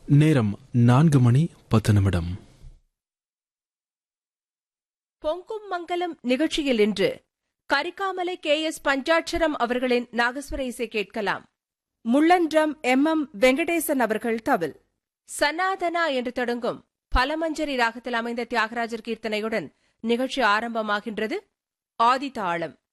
நேரம் 4:10. பொங்கும் மங்கலம் நிகழ்ச்சியில் இன்று கரிகாமலை KS பஞ்சாட்சரம் அவர்களின் நாகஸ்வர இசை கேட்கலாம். முள்ளன்றம் MM வெங்கடேசன் அவர்கள் தவில். சனாதனா என்று தொடங்கும் பலமஞ்சரி ராகத்தில் அமைந்த தியாகராஜர் கீர்த்தனையுடன் நிகழ்ச்சி ஆரம்பமாகின்றது. ஆதி தாளம்.